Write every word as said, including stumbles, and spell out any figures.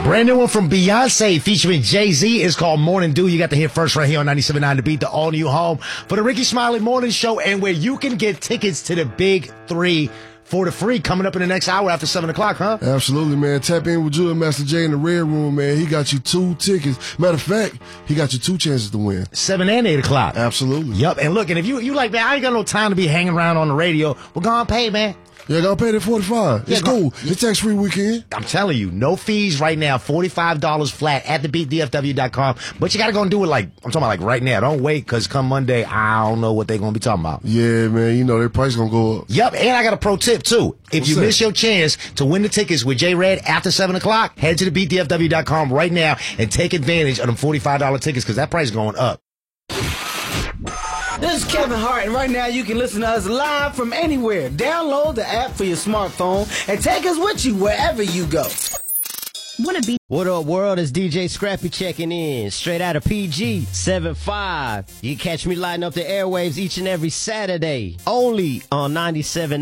Brand new one from Beyonce featuring Jay-Z is called Morning Dew. You got to hear first right here on ninety-seven point nine to beat the all-new home for the Ricky Smiley Morning Show, and where you can get tickets to the Big Three for the free coming up in the next hour after seven o'clock, huh? Absolutely, man. Tap in with Julia Master J in the Red Room, man. He got you two tickets. Matter of fact, he got you two chances to win. Seven and eight o'clock. Absolutely. Yep. And look, and if you you like, man, I ain't got no time to be hanging around on the radio, well, go on pay, man. Yeah, gotta pay that forty-five. Yeah, it's go- cool. It's tax free weekend. I'm telling you, no fees right now. forty-five dollars flat at the beat D F W dot com. But you got to go and do it like, I'm talking about like right now. Don't wait, because come Monday, I don't know what they're going to be talking about. Yeah, man. You know, their price gonna go up. Yep, and I got a pro tip, too. If What's you that? miss your chance to win the tickets with J-Red after seven o'clock, head to the beat D F W dot com right now and take advantage of them forty-five dollars tickets, because that price is going up. This is Kevin Hart, and right now you can listen to us live from anywhere. Download the app for your smartphone and take us with you wherever you go. Wanna be What up, world? It's D J Scrappy checking in, straight out of P G seven five. You can catch me lighting up the airwaves each and every Saturday, only on ninety-seven.